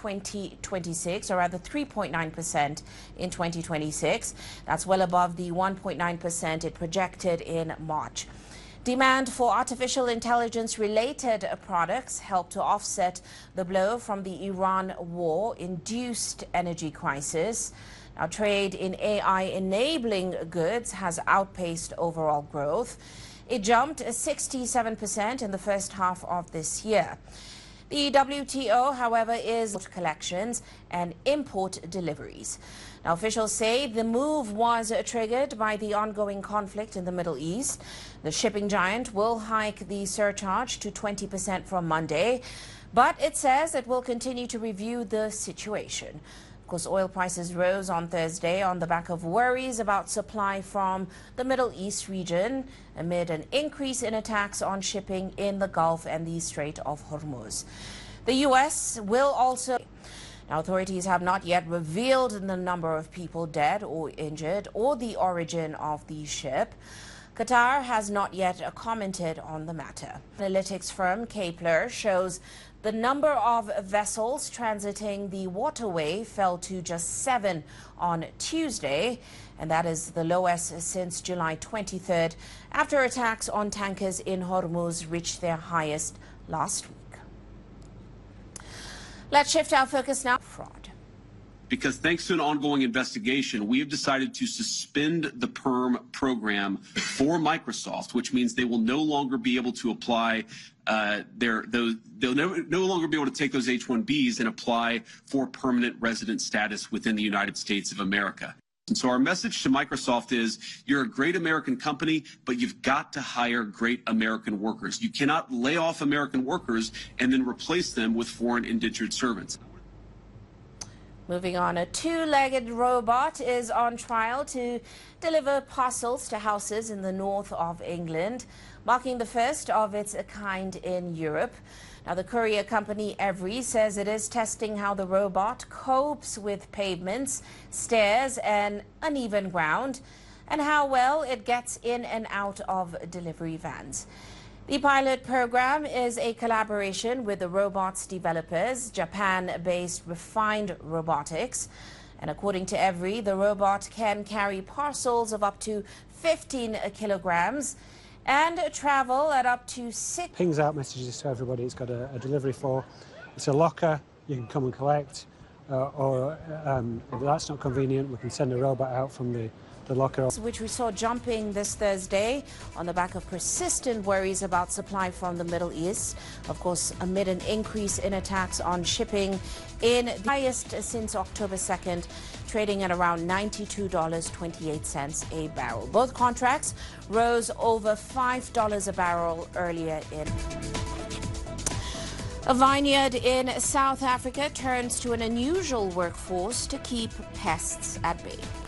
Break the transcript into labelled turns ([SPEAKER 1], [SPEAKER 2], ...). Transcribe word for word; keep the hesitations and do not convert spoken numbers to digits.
[SPEAKER 1] twenty twenty-six, or rather three point nine percent in twenty twenty-six. That's well above the one point nine percent it projected in March. Demand for artificial intelligence-related products helped to offset the blow from the Iran war-induced energy crisis. Now, trade in A I-enabling goods has outpaced overall growth. It jumped sixty-seven percent in the first half of this year. The W T O, however, is collections and import deliveries. Now, officials say the move was triggered by the ongoing conflict in the Middle East. The shipping giant will hike the surcharge to twenty percent from Monday, but it says it will continue to review the situation. Of course, oil prices rose on Thursday on the back of worries about supply from the Middle East region amid an increase in attacks on shipping in the Gulf and the Strait of Hormuz. The U S will also... Now, authorities have not yet revealed the number of people dead or injured or the origin of the ship. Qatar has not yet commented on the matter. Analytics firm Kepler shows the number of vessels transiting the waterway fell to just seven on Tuesday, and that is the lowest since July twenty-third, after attacks on tankers in Hormuz reached their highest last week. Let's shift our focus now. Fraud.
[SPEAKER 2] Because thanks to an ongoing investigation, we have decided to suspend the PERM program for Microsoft, which means they will no longer be able to apply uh, their, those, they'll no, no longer be able to take those H one Bs and apply for permanent resident status within the United States of America. And so our message to Microsoft is, you're a great American company, but you've got to hire great American workers. You cannot lay off American workers and then replace them with foreign indentured servants.
[SPEAKER 1] Moving on, a two-legged robot is on trial to deliver parcels to houses in the north of England, marking the first of its kind in Europe. Now, the courier company Evri says it is testing how the robot copes with pavements, stairs, and uneven ground, and how well it gets in and out of delivery vans. The pilot program is a collaboration with the robot's developers, Japan-based Refined Robotics. And according to Evri, the robot can carry parcels of up to fifteen kilograms and travel at up to six.
[SPEAKER 3] Pings out messages to everybody it's got a, a delivery for. It's a locker, you can come and collect, uh, or um, if that's not convenient, we can send a robot out from the The locker.
[SPEAKER 1] Which we saw jumping this Thursday on the back of persistent worries about supply from the Middle East. Of course, amid an increase in attacks on shipping in the highest since October second, trading at around ninety-two dollars and twenty-eight cents a barrel. Both contracts rose over five dollars a barrel earlier in. A vineyard in South Africa turns to an unusual workforce to keep pests at bay.